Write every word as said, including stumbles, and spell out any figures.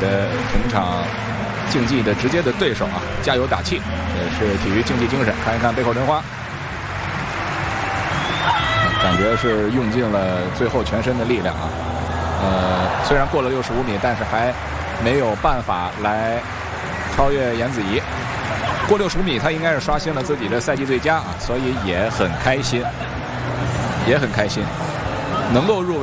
的同场竞技的直接的对手啊加油打气，这是体育竞技精神。看一看背后申花，感觉是用尽了最后全身的力量啊。呃，虽然过了六十五米，但是还没有办法来超越颜子怡。过六十五米，他应该是刷新了自己的赛季最佳啊，所以也很开心，也很开心，能够入围。